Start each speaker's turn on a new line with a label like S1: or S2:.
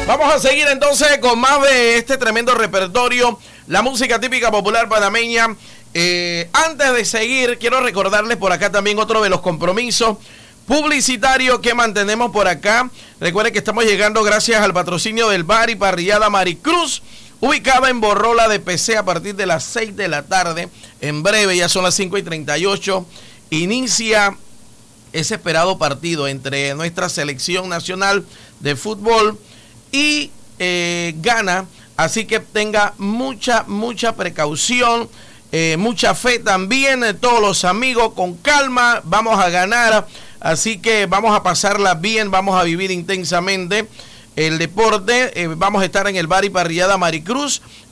S1: Vamos a seguir entonces con más de este tremendo repertorio, la música típica popular panameña. Antes de seguir, quiero recordarles por acá también otro de los compromisos publicitarios que mantenemos por acá. Recuerden que estamos llegando gracias al patrocinio del bar y parrillada Maricruz, ubicada en Borrola de PC a partir de las 6 de la tarde. En breve, ya son las 5:38, inicia ese esperado partido entre nuestra selección nacional de fútbol y Ghana, así que tenga mucha precaución, mucha fe también, todos los amigos, con calma, vamos a ganar, así que vamos a pasarla bien, vamos a vivir intensamente el deporte, vamos a estar en el bar y parrillada Maricruz.